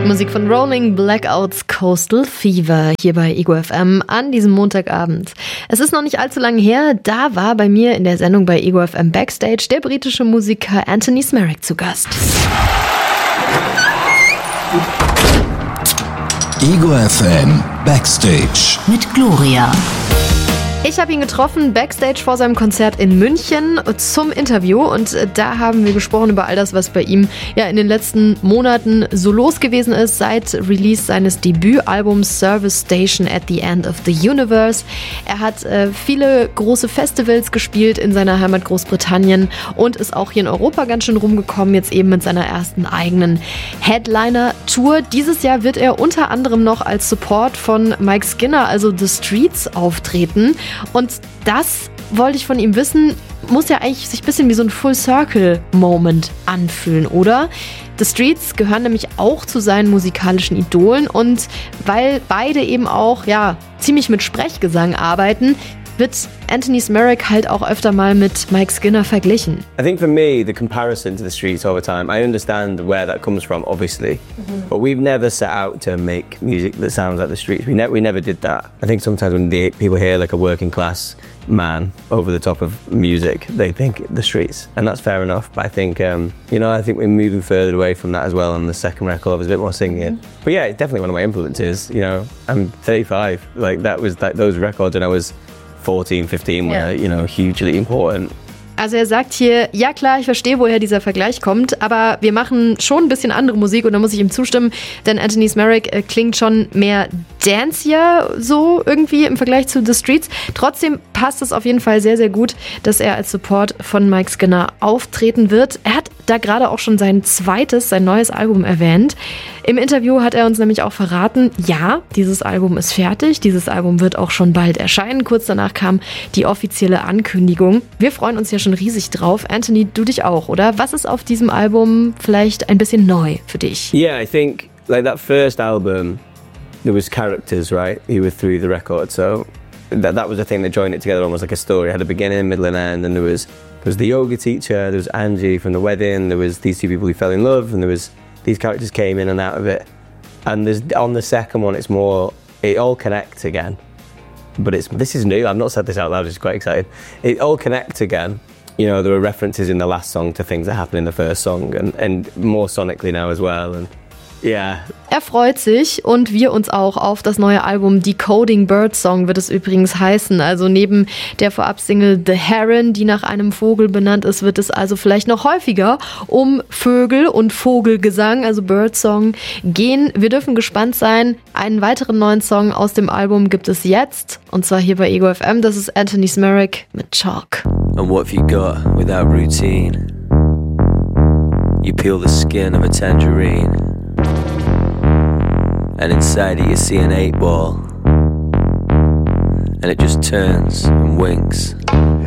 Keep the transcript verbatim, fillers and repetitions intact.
Musik von Rolling Blackouts, Coastal Fever, hier bei Ego F M an diesem Montagabend. Es ist noch nicht allzu lange her, da war bei mir in der Sendung bei Ego F M Backstage der britische Musiker Anthony Smerrick zu Gast. Ego F M Backstage mit Gloria. Ich habe ihn getroffen backstage vor seinem Konzert in München zum Interview und da haben wir gesprochen über all das, was bei ihm ja in den letzten Monaten so los gewesen ist, seit Release seines Debütalbums Service Station at the End of the Universe. Er hat äh, viele große Festivals gespielt in seiner Heimat Großbritannien und ist auch hier in Europa ganz schön rumgekommen, jetzt eben mit seiner ersten eigenen Headliner-Tour. Dieses Jahr wird er unter anderem noch als Support von Mike Skinner, also The Streets, auftreten. Und das wollte ich von ihm wissen, muss ja eigentlich sich ein bisschen wie so ein Full-Circle-Moment anfühlen, oder? The Streets gehören nämlich auch zu seinen musikalischen Idolen und weil beide eben auch ja ziemlich mit Sprechgesang arbeiten, wird Anthony Smerrick halt auch öfter mal mit Mike Skinner verglichen. I think for me, the comparison to the Streets all the time, I understand where that comes from, obviously, mm-hmm. but we've never set out to make music that sounds like the Streets. We, ne- we never did that. I think sometimes when the, people hear like a working class man over the top of music, they think the Streets, and that's fair enough. But I think, um, you know, I think we're moving further away from that as well. On the second record, there's a bit more singing. Mm-hmm. But yeah, it's definitely one of my influences. You know, I'm thirty-five. Like that was like those records, and I was fourteen, fifteen were, yeah. you know, hugely important. Also er sagt hier, ja klar, ich verstehe, woher dieser Vergleich kommt, aber wir machen schon ein bisschen andere Musik und da muss ich ihm zustimmen, denn Anthony Smerrick äh, klingt schon mehr dancier so irgendwie im Vergleich zu The Streets. Trotzdem passt es auf jeden Fall sehr, sehr gut, dass er als Support von Mike Skinner auftreten wird. Er hat da gerade auch schon sein zweites, sein neues Album erwähnt. Im Interview hat er uns nämlich auch verraten, ja, dieses Album ist fertig, dieses Album wird auch schon bald erscheinen. Kurz danach kam die offizielle Ankündigung. Wir freuen uns ja schon riesig drauf. Anthony, du dich auch, oder? Was ist auf diesem Album vielleicht ein bisschen neu für dich? Yeah, I think like that first album, there was characters, right? You were through the record, so that that was the thing that joined it together, almost like a story. It had a beginning, middle, and end, and there was there was the yoga teacher, there was Angie from the wedding, there was these two people who fell in love, and there was these characters came in and out of it. And there's on the second one, it's more it all connects again. But it's this is new. I've not said this out loud. I'm just quite excited. It all connects again. You know, there were references in the last song to things that happened in the first song and, and more sonically now as well. And yeah. Er freut sich und wir uns auch auf das neue Album Decoding Birdsong wird es übrigens heißen. Also neben der Vorab-Single The Heron, die nach einem Vogel benannt ist, wird es also vielleicht noch häufiger um Vögel und Vogelgesang, also Birdsong, gehen. Wir dürfen gespannt sein. Einen weiteren neuen Song aus dem Album gibt es jetzt und zwar hier bei Ego F M. Das ist Anthony Smerrick mit Chalk. And what have you got without routine? You peel the skin of a tangerine, and inside it you see an eight ball, and it just turns and winks.